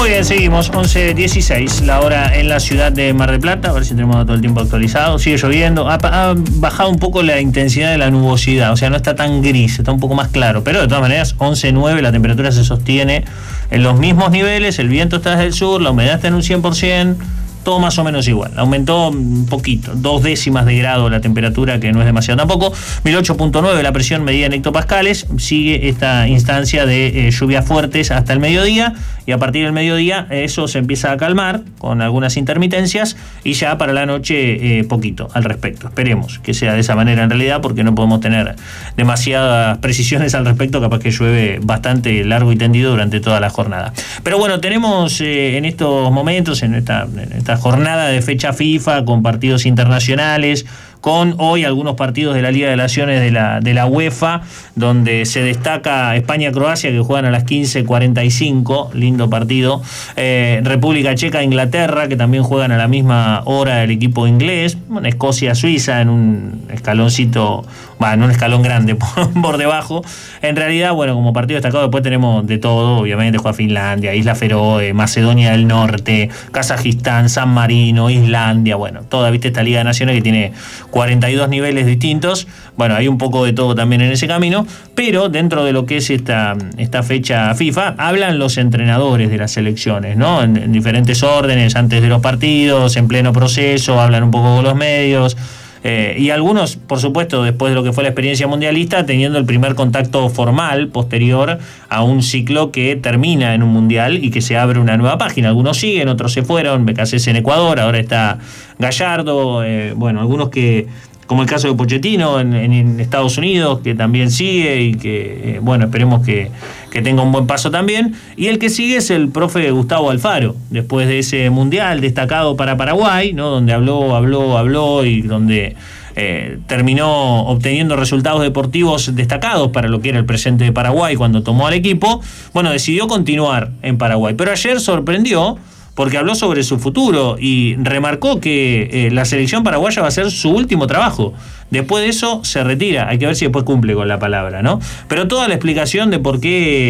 Muy bien, seguimos, 11:16, la hora en la ciudad de Mar del Plata, a ver si tenemos todo el tiempo actualizado. Sigue lloviendo, ha bajado un poco la intensidad de la nubosidad, o sea, no está tan gris, está un poco más claro, pero de todas maneras, 11:09, la temperatura se sostiene en los mismos niveles, el viento está desde el sur, la humedad está en un 100%, todo más o menos igual. Aumentó un poquito, 2 décimas de grado la temperatura, que no es demasiado tampoco. 1008.9 la presión medida en hectopascales. Sigue esta instancia de lluvias fuertes hasta el mediodía, y a partir del mediodía eso se empieza a calmar con algunas intermitencias, y ya para la noche poquito al respecto. Esperemos que sea de esa manera en realidad, porque no podemos tener demasiadas precisiones al respecto, capaz que llueve bastante largo y tendido durante toda la jornada. Pero bueno, tenemos en estos momentos, en esta jornada de fecha FIFA, con partidos internacionales, con hoy algunos partidos de la Liga de Naciones de la UEFA, donde se destaca España-Croacia, que juegan a las 15:45, lindo partido. República Checa-Inglaterra, que también juegan a la misma hora el equipo inglés. Bueno, Escocia-Suiza en un escaloncito, en un escalón grande por debajo. En realidad, bueno, como partido destacado después tenemos de todo, obviamente juega Finlandia, Isla Feroe, Macedonia del Norte, Kazajistán, San Marino, Islandia, bueno, toda, viste, esta Liga de Naciones que tiene 42 niveles distintos. Bueno, hay un poco de todo también en ese camino, pero dentro de lo que es esta fecha FIFA, hablan los entrenadores de las selecciones, ¿no? En diferentes órdenes, antes de los partidos, en pleno proceso, hablan un poco con los medios. Y algunos, por supuesto, después de lo que fue la experiencia mundialista, teniendo el primer contacto formal posterior a un ciclo que termina en un mundial y que se abre una nueva página. Algunos siguen, otros se fueron, Becasés en Ecuador, ahora está Gallardo, bueno, algunos que, como el caso de Pochettino en Estados Unidos, que también sigue y que, bueno, esperemos que tenga un buen paso también. Y el que sigue es el profe Gustavo Alfaro, después de ese mundial destacado para Paraguay, ¿no? Donde habló y donde terminó obteniendo resultados deportivos destacados para lo que era el presente de Paraguay cuando tomó al equipo. Bueno, decidió continuar en Paraguay, pero ayer sorprendió porque habló sobre su futuro y remarcó que la selección paraguaya va a ser su último trabajo. Después de eso se retira. Hay que ver si después cumple con la palabra, ¿no? Pero toda la explicación de por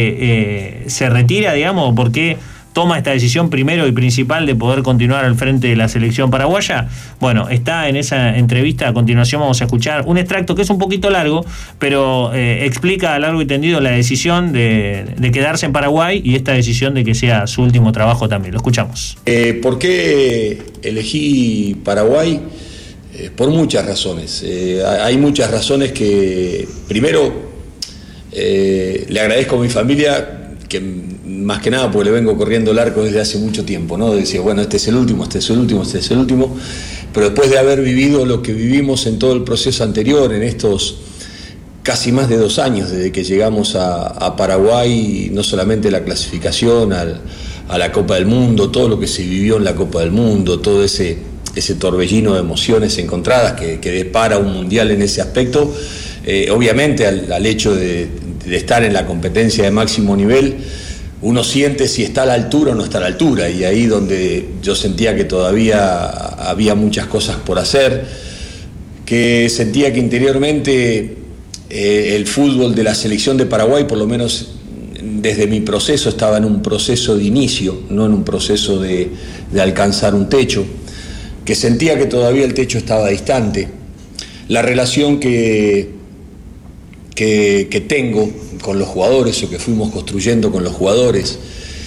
qué se retira, digamos, por qué toma esta decisión primero y principal de poder continuar al frente de la selección paraguaya, bueno, está en esa entrevista. A continuación vamos a escuchar un extracto que es un poquito largo, pero explica a largo y tendido la decisión de quedarse en Paraguay y esta decisión de que sea su último trabajo también. Lo escuchamos. ¿Por qué elegí Paraguay? Por muchas razones. Hay muchas razones que, primero, le agradezco a mi familia, que más que nada porque le vengo corriendo el arco desde hace mucho tiempo, ¿no? Decía, bueno, este es el último, pero después de haber vivido lo que vivimos en todo el proceso anterior, en estos casi más de 2 años desde que llegamos a Paraguay, no solamente la clasificación a la Copa del Mundo, todo lo que se vivió en la Copa del Mundo, todo ese torbellino de emociones encontradas que depara un mundial en ese aspecto, obviamente al hecho de estar en la competencia de máximo nivel, uno siente si está a la altura o no está a la altura, y ahí donde yo sentía que todavía había muchas cosas por hacer, que sentía que interiormente el fútbol de la selección de Paraguay, por lo menos desde mi proceso, estaba en un proceso de inicio, no en un proceso de alcanzar un techo, que sentía que todavía el techo estaba distante. La relación que tengo con los jugadores, o que fuimos construyendo con los jugadores,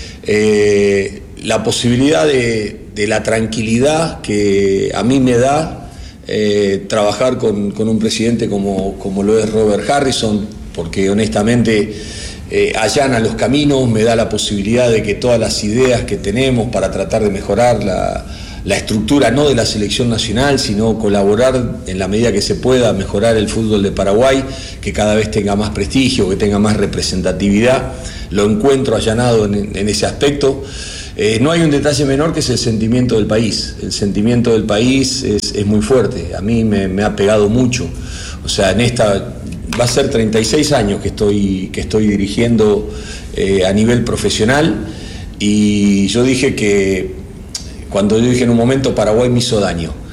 la posibilidad de la tranquilidad que a mí me da trabajar con un presidente como lo es Robert Harrison, porque honestamente allana los caminos, me da la posibilidad de que todas las ideas que tenemos para tratar de mejorar la estructura, no de la selección nacional, sino colaborar en la medida que se pueda, mejorar el fútbol de Paraguay, que cada vez tenga más prestigio, que tenga más representatividad, lo encuentro allanado en ese aspecto. No hay un detalle menor que es el sentimiento del país. El sentimiento del país es muy fuerte, a mí me ha pegado mucho. O sea, va a ser 36 años que estoy dirigiendo a nivel profesional, y yo dije que, cuando yo dije en un momento, Paraguay me hizo daño,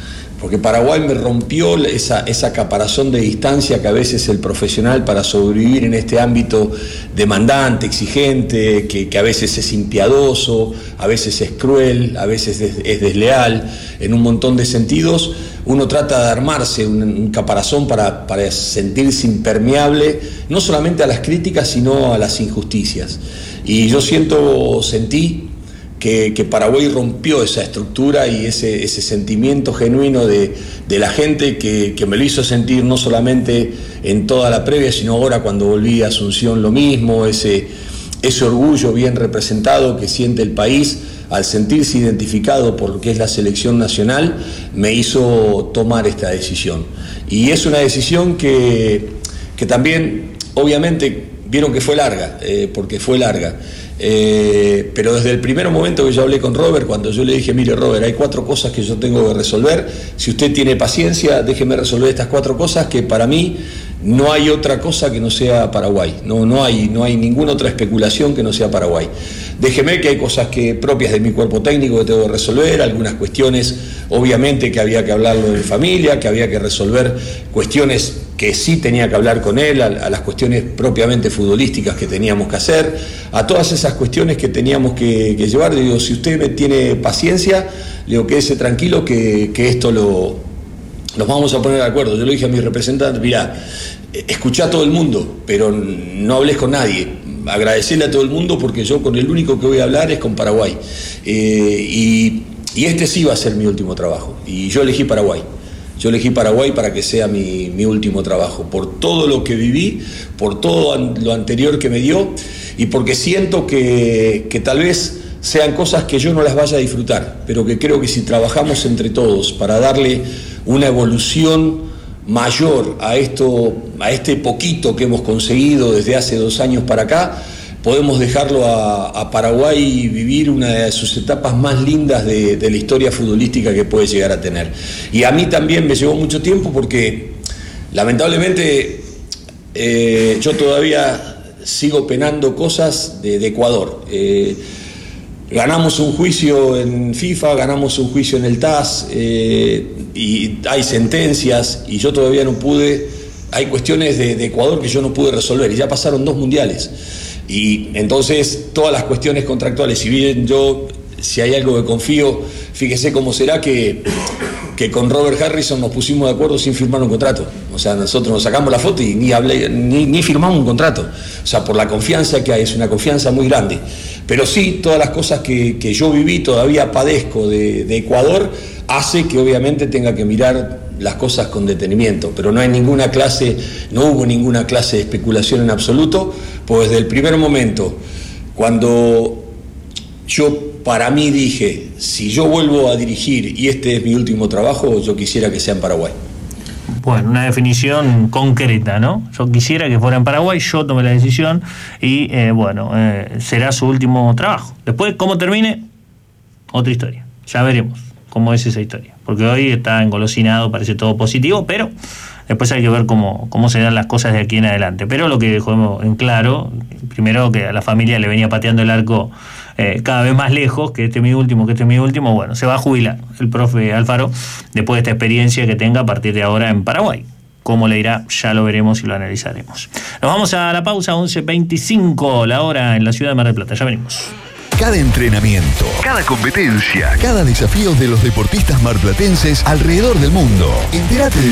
porque Paraguay me rompió esa caparazón de distancia que a veces el profesional, para sobrevivir en este ámbito demandante, exigente, que a veces es impiadoso, a veces es cruel, a veces es desleal, en un montón de sentidos, uno trata de armarse un caparazón para sentirse impermeable, no solamente a las críticas, sino a las injusticias. Y yo sentí que Paraguay rompió esa estructura y ese sentimiento genuino de la gente que me lo hizo sentir no solamente en toda la previa, sino ahora cuando volví a Asunción lo mismo, ese orgullo bien representado que siente el país al sentirse identificado por lo que es la selección nacional, me hizo tomar esta decisión. Y es una decisión que también, obviamente, vieron que fue larga, porque fue larga. Pero desde el primer momento que yo hablé con Robert, cuando yo le dije, mire Robert, hay 4 cosas que yo tengo que resolver, si usted tiene paciencia, déjeme resolver estas 4 cosas, que para mí no hay otra cosa que no sea Paraguay, no hay ninguna otra especulación que no sea Paraguay. Déjeme que hay cosas propias de mi cuerpo técnico que tengo que resolver, algunas cuestiones obviamente que había que hablarlo de familia, que había que resolver cuestiones que sí tenía que hablar con él, a las cuestiones propiamente futbolísticas que teníamos que hacer, a todas esas cuestiones que teníamos que llevar. Le digo, si usted me tiene paciencia, le digo, quédese tranquilo que esto nos vamos a poner de acuerdo. Yo le dije a mi representante, mirá, escuchá a todo el mundo, pero no hables con nadie, agradecerle a todo el mundo, porque yo con el único que voy a hablar es con Paraguay. Y este sí va a ser mi último trabajo, y yo elegí Paraguay. Yo elegí Paraguay para que sea mi último trabajo, por todo lo que viví, por todo lo anterior que me dio, y porque siento que tal vez sean cosas que yo no las vaya a disfrutar, pero que creo que si trabajamos entre todos para darle una evolución mayor a este poquito que hemos conseguido desde hace 2 años para acá, podemos dejarlo a Paraguay vivir una de sus etapas más lindas de la historia futbolística que puede llegar a tener. Y a mí también me llevó mucho tiempo porque, lamentablemente, yo todavía sigo penando cosas de Ecuador. Ganamos un juicio en FIFA, ganamos un juicio en el TAS, y hay sentencias, y yo todavía no pude, hay cuestiones de Ecuador que yo no pude resolver, y ya pasaron 2 mundiales. Y entonces todas las cuestiones contractuales, si bien yo, si hay algo que confío, fíjese cómo será que con Robert Harrison nos pusimos de acuerdo sin firmar un contrato. O sea, nosotros nos sacamos la foto y ni firmamos un contrato. O sea, por la confianza que hay, es una confianza muy grande. Pero sí, todas las cosas que yo viví, todavía padezco de Ecuador, hace que obviamente tenga que mirar las cosas con detenimiento, pero no hubo ninguna clase de especulación en absoluto, pues desde el primer momento, cuando yo para mí dije, si yo vuelvo a dirigir y este es mi último trabajo, yo quisiera que sea en Paraguay. Bueno, una definición concreta, ¿no? Yo quisiera que fuera en Paraguay, yo tomé la decisión y será su último trabajo. Después, cómo termine, otra historia, ya veremos cómo es esa historia, porque hoy está engolosinado, parece todo positivo, pero después hay que ver cómo se dan las cosas de aquí en adelante. Pero lo que dejó en claro, primero, que a la familia le venía pateando el arco cada vez más lejos, que este es mi último, bueno, se va a jubilar el profe Alfaro después de esta experiencia que tenga a partir de ahora en Paraguay. Cómo le irá, ya lo veremos y lo analizaremos. Nos vamos a la pausa, 11:25 la hora en la ciudad de Mar del Plata, ya venimos. Cada entrenamiento, cada competencia, cada desafío de los deportistas marplatenses alrededor del mundo. Entérate de